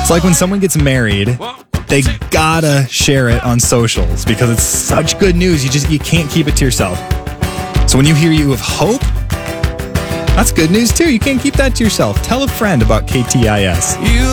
It's like when someone gets married, they gotta share it on socials because it's such good news. You can't keep it to yourself. So when you hear you have hope, that's good news too. You can't keep that to yourself. Tell a friend about KTIS.